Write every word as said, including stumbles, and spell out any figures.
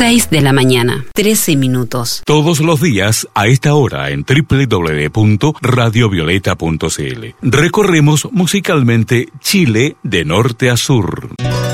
seis de la mañana, trece minutos. Todos los días a esta hora en doble u doble u doble u punto radio violeta punto c l. Recorremos musicalmente Chile de norte a sur.